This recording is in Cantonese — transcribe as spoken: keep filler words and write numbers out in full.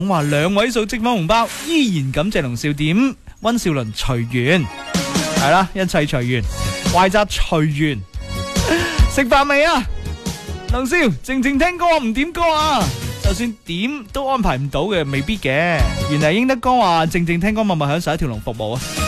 話兩位數積分紅包，依然感謝龍少點溫兆倫隨緣，係啦，一切隨緣，壞集隨緣。食飯未啊？龍少靜靜聽歌唔點歌啊？就算點都安排唔到嘅，未必嘅。原來英德哥話靜靜聽歌默默享受一條龍服務啊！